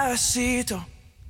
Despacito.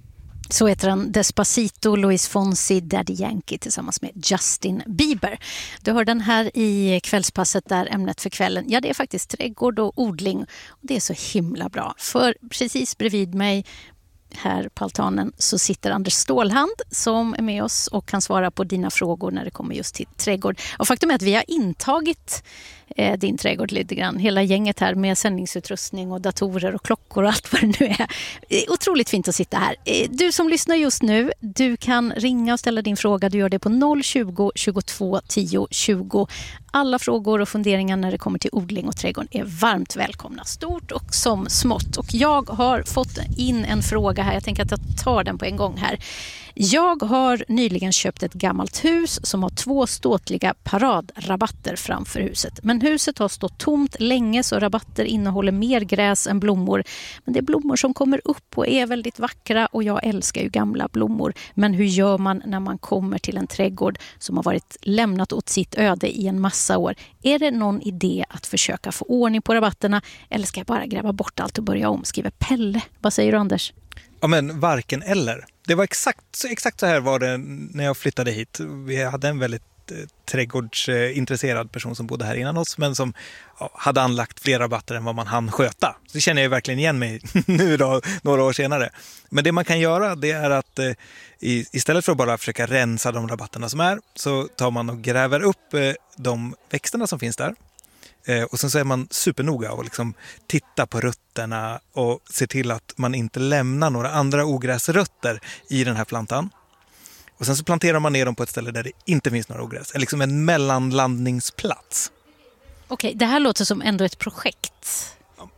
Så heter han Despacito, Luis Fonsi, Daddy Yankee tillsammans med Justin Bieber. Du hör den här i kvällspasset där ämnet för kvällen, ja det är faktiskt trädgård och odling. Och det är så himla bra, för precis bredvid mig här på altanen så sitter Anders Stålhand som är med oss och kan svara på dina frågor när det kommer just till trädgård. Och faktum är att vi har intagit din trädgård lite grann. Hela gänget här med sändningsutrustning och datorer och klockor och allt vad det nu är. Otroligt fint att sitta här. Du som lyssnar just nu, du kan ringa och ställa din fråga. Du gör det på 020 22 10 20. Alla frågor och funderingar när det kommer till odling och trädgård är varmt välkomna. Stort och som smått. Och jag har fått in en fråga här. Jag tänker att jag tar den på en gång här. Jag har nyligen köpt ett gammalt hus som har 2 ståtliga paradrabatter framför huset. Men huset har stått tomt länge så rabatter innehåller mer gräs än blommor. Men det är blommor som kommer upp och är väldigt vackra och jag älskar ju gamla blommor. Men hur gör man när man kommer till en trädgård som har varit lämnat åt sitt öde i en massa år? Är det någon idé att försöka få ordning på rabatterna eller ska jag bara gräva bort allt och börja om? Skriver Pelle. Vad säger du, Anders? Ja, men varken eller. Det var exakt så här var det när jag flyttade hit. Vi hade en väldigt trädgårdsintresserad person som bodde här innan oss men som hade anlagt fler rabatter än vad man hann sköta. Så det känner jag verkligen igen mig nu då, några år senare. Men det man kan göra det är att istället för att bara försöka rensa de rabatterna som är så tar man och gräver upp de växterna som finns där. Och sen så är man supernoga och liksom titta på rötterna och se till att man inte lämnar några andra ogräsrötter i den här plantan. Och sen så planterar man ner dem på ett ställe där det inte finns några ogräs. Liksom en mellanlandningsplats. Okej, det här låter som ändå ett projekt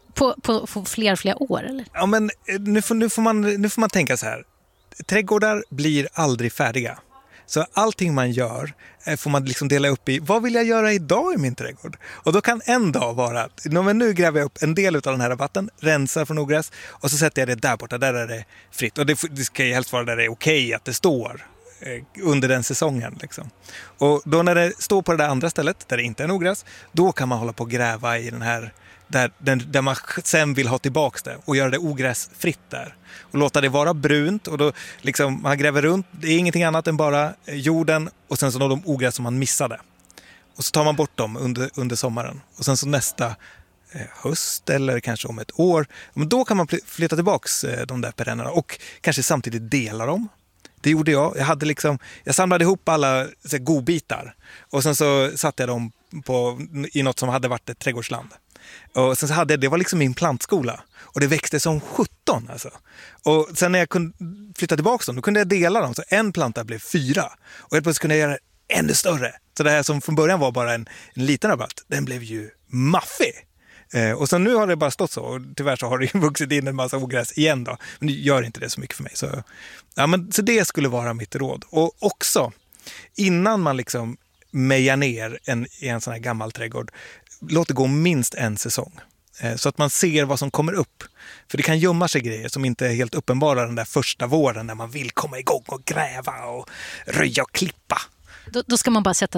på flera år, eller? Ja, men nu får man tänka så här. Trädgårdar blir aldrig färdiga. Så allting man gör får man liksom dela upp i, vad vill jag göra idag i min trädgård? Och då kan en dag vara att nu gräver jag upp en del av den här rabatten, rensar från ogräs och så sätter jag det där borta, där är det fritt. Och det ska ju helst vara där det är okej att det står under den säsongen. Liksom. Och då när det står på det där andra stället, där det inte är ogräs, då kan man hålla på och gräva i den här där man sen vill ha tillbaka det och göra det ogräsfritt där. Och låta det vara brunt och då liksom man gräver runt, det är ingenting annat än bara jorden och sen så de ogräs som man missade. Och så tar man bort dem under sommaren. Och sen så nästa höst eller kanske om ett år, men då kan man flytta tillbaks de där perennerna och kanske samtidigt dela dem. Det gjorde jag. Jag samlade ihop alla godbitar och sen så satte jag dem i något som hade varit ett trädgårdsland. Och sen så det var liksom min plantskola. Och det växte som 17 alltså. Och sen när jag kunde flytta tillbaka dem, då kunde jag dela dem. Så en planta blev 4. Och helt plötsligt kunde jag göra det ännu större. Så det här som från början var bara en liten rabatt, den blev ju maffig. Och så nu har det bara stått så. Och tyvärr så har det vuxit in en massa ogräs igen då. Men det gör inte det så mycket för mig. Så det skulle vara mitt råd. Och också, innan man liksom mejar ner i en sån här gammal trädgård, låt det gå minst en säsong. Så att man ser vad som kommer upp. För det kan gömma sig grejer som inte är helt uppenbara den där första våren när man vill komma igång och gräva och röja och klippa. Då ska man bara sätta